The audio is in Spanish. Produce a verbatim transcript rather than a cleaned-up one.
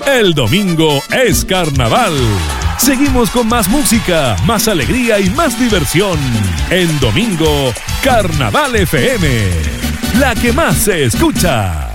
El domingo es carnaval. Seguimos con más música, más alegría y más diversión. En Domingo, Carnaval F M, la que más se escucha.